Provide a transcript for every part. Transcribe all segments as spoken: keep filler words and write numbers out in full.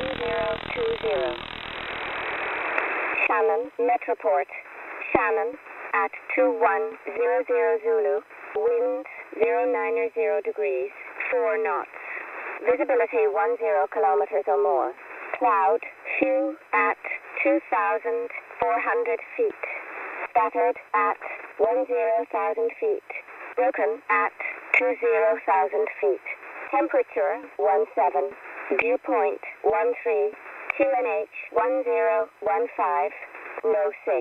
one zero two zero. Shannon, Metroport. Shannon, at two one zero zero Zulu. Wind zero nine zero degrees, four knots. Visibility one zero kilometers or more. Cloud, few at two thousand four hundred feet. Scattered at one zero thousand feet. Broken at two zero thousand feet. Temperature one seven. Dew point one three. Q N H one zero one five. No sig.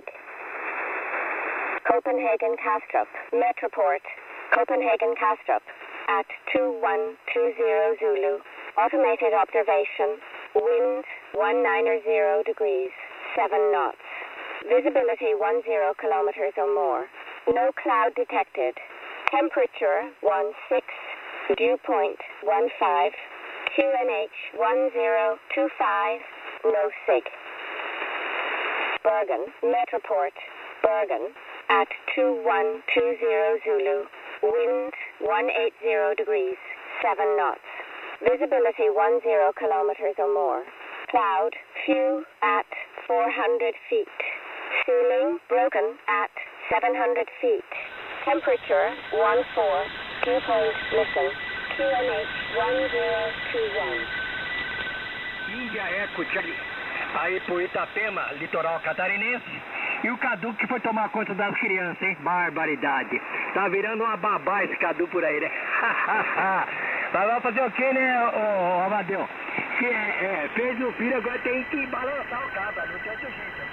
Copenhagen Kastrup. Metroport. Copenhagen Kastrup. At two one two zero Zulu. Automated observation. Wind one nine zero degrees, seven knots. Visibility one zero kilometers or more. No cloud detected. Temperature one six. Dew point one five. Q N H one zero two five. No sig. Bergen, Metroport. Bergen. At two one two zero Zulu. Wind one eight zero degrees, seven knots. Visibility one zero kilometers or more. Cloud, few at four hundred feet. Ceiling broken at seven hundred feet. Temperature one four. Dew point missing. Q N H one zero two one. Índia Eco Charlie. Aí pro Itapema, litoral catarinense. E o Cadu que foi tomar conta das crianças, hein? Barbaridade. Tá virando uma babá esse Cadu por aí, né? Mas vai fazer o quê, né, ô, ô Amadeu? Se é, é, fez o filho, agora tem que balançar o cabra, não tem outro jeito.